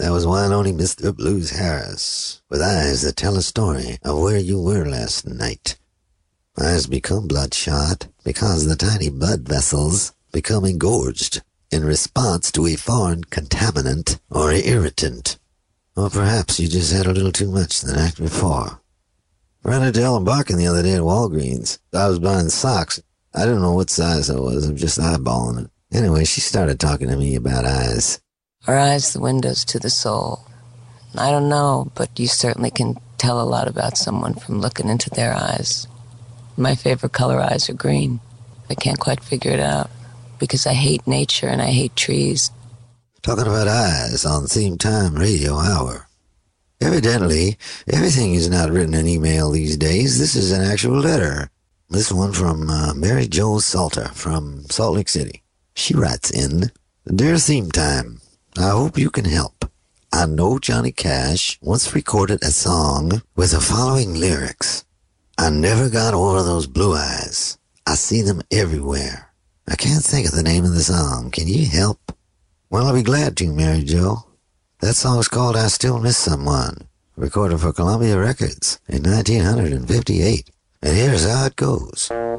That was one only Mr. Blues Harris, with eyes that tell a story of where you were last night. Eyes become bloodshot because the tiny blood vessels become engorged in response to a foreign contaminant or irritant. Or perhaps you just had a little too much the night before. Ran into Ellen Barkin the other day at Walgreens. I was buying socks. I didn't know what size I was. I'm just eyeballing it. Anyway, she started talking to me about eyes. Are eyes the windows to the soul? I don't know, but you certainly can tell a lot about someone from looking into their eyes. My favorite color eyes are green. I can't quite figure it out, because I hate nature and I hate trees. Talking about eyes on Theme Time Radio Hour. Evidently, everything is not written in email these days. This is an actual letter. This one from Mary Jo Salter from Salt Lake City. She writes in, Dear Theme Time, I hope you can help. I know Johnny Cash once recorded a song with the following lyrics. I never got over those blue eyes. I see them everywhere. I can't think of the name of the song. Can you help? Well, I'll be glad to, Mary Jo. That song's called I Still Miss Someone, recorded for Columbia Records in 1958. And here's how it goes.